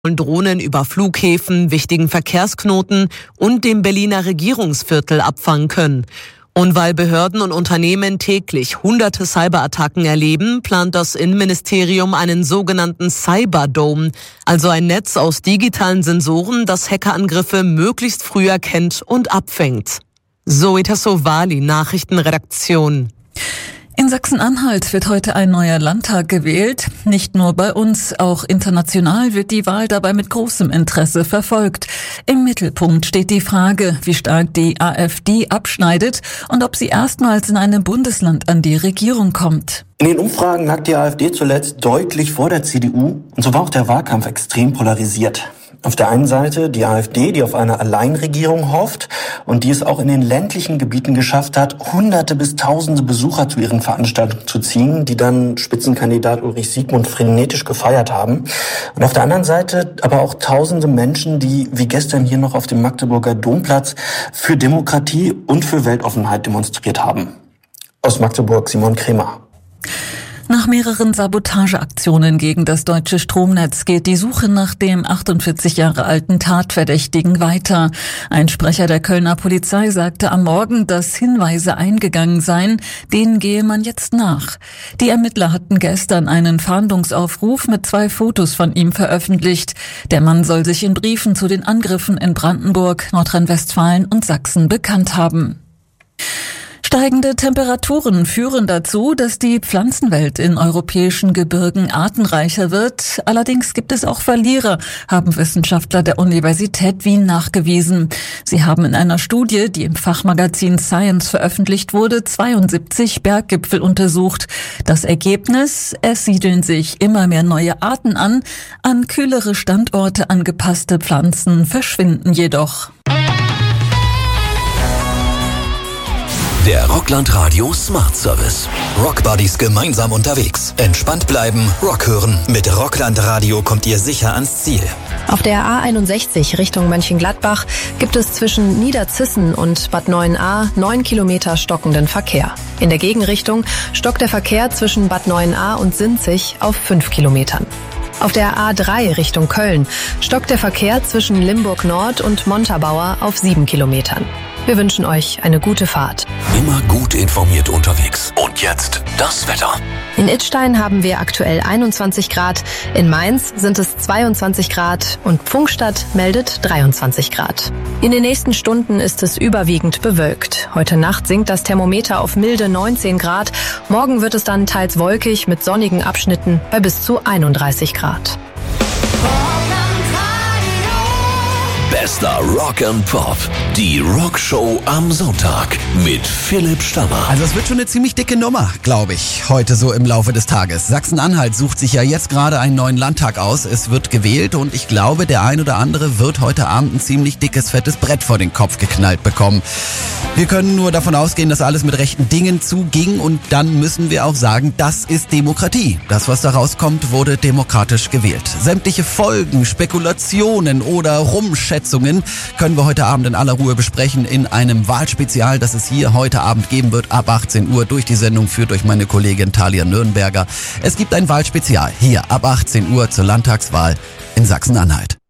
Drohnen über Flughäfen, wichtigen Verkehrsknoten und dem Berliner Regierungsviertel abfangen können. Und weil Behörden und Unternehmen täglich hunderte Cyberattacken erleben, plant das Innenministerium einen sogenannten Cyberdome, also ein Netz aus digitalen Sensoren, das Hackerangriffe möglichst früh erkennt und abfängt. Zoe Tassovali, Nachrichtenredaktion. In Sachsen-Anhalt wird heute ein neuer Landtag gewählt. Nicht nur bei uns, auch international wird die Wahl dabei mit großem Interesse verfolgt. Im Mittelpunkt steht die Frage, wie stark die AfD abschneidet und ob sie erstmals in einem Bundesland an die Regierung kommt. In den Umfragen lag die AfD zuletzt deutlich vor der CDU und so war auch der Wahlkampf extrem polarisiert. Auf der einen Seite die AfD, die auf eine Alleinregierung hofft und die es auch in den ländlichen Gebieten geschafft hat, Hunderte bis Tausende Besucher zu ihren Veranstaltungen zu ziehen, die dann Spitzenkandidat Ulrich Siegmund frenetisch gefeiert haben. Und auf der anderen Seite aber auch tausende Menschen, die wie gestern hier noch auf dem Magdeburger Domplatz für Demokratie und für Weltoffenheit demonstriert haben. Aus Magdeburg Simon Kremer. Nach mehreren Sabotageaktionen gegen das deutsche Stromnetz geht die Suche nach dem 48 Jahre alten Tatverdächtigen weiter. Ein Sprecher der Kölner Polizei sagte am Morgen, dass Hinweise eingegangen seien, denen gehe man jetzt nach. Die Ermittler hatten gestern einen Fahndungsaufruf mit 2 Fotos von ihm veröffentlicht. Der Mann soll sich in Briefen zu den Angriffen in Brandenburg, Nordrhein-Westfalen und Sachsen bekannt haben. Steigende Temperaturen führen dazu, dass die Pflanzenwelt in europäischen Gebirgen artenreicher wird. Allerdings gibt es auch Verlierer, haben Wissenschaftler der Universität Wien nachgewiesen. Sie haben in einer Studie, die im Fachmagazin Science veröffentlicht wurde, 72 Berggipfel untersucht. Das Ergebnis: Es siedeln sich immer mehr neue Arten an kühlere Standorte angepasste Pflanzen verschwinden jedoch. Der Rockland Radio Smart Service. Rockbuddies gemeinsam unterwegs. Entspannt bleiben, Rock hören. Mit Rockland Radio kommt ihr sicher ans Ziel. Auf der A61 Richtung Mönchengladbach gibt es zwischen Niederzissen und Bad Neuenahr 9 Kilometer stockenden Verkehr. In der Gegenrichtung stockt der Verkehr zwischen Bad Neuenahr und Sinzig auf 5 Kilometern. Auf der A3 Richtung Köln stockt der Verkehr zwischen Limburg Nord und Montabaur auf 7 Kilometern. Wir wünschen euch eine gute Fahrt. Immer gut informiert unterwegs. Und jetzt das Wetter. In Idstein haben wir aktuell 21 Grad, in Mainz sind es 22 Grad und Pfungstadt meldet 23 Grad. In den nächsten Stunden ist es überwiegend bewölkt. Heute Nacht sinkt das Thermometer auf milde 19 Grad. Morgen wird es dann teils wolkig mit sonnigen Abschnitten bei bis zu 31 Grad. Bester Rock and Pop. Die Rockshow am Sonntag mit Philipp Stammer. Also es wird schon eine ziemlich dicke Nummer, glaube ich, heute so im Laufe des Tages. Sachsen-Anhalt sucht sich ja jetzt gerade einen neuen Landtag aus. Es wird gewählt und ich glaube, der ein oder andere wird heute Abend ein ziemlich dickes, fettes Brett vor den Kopf geknallt bekommen. Wir können nur davon ausgehen, dass alles mit rechten Dingen zuging und dann müssen wir auch sagen, das ist Demokratie. Das, was da rauskommt, wurde demokratisch gewählt. Sämtliche Folgen, Spekulationen oder Rumschätzungen können wir heute Abend in aller Ruhe besprechen in einem Wahlspezial, das es hier heute Abend geben wird, ab 18 Uhr. Durch die Sendung führt durch meine Kollegin Thalia Nürnberger. Es gibt ein Wahlspezial hier ab 18 Uhr zur Landtagswahl in Sachsen-Anhalt.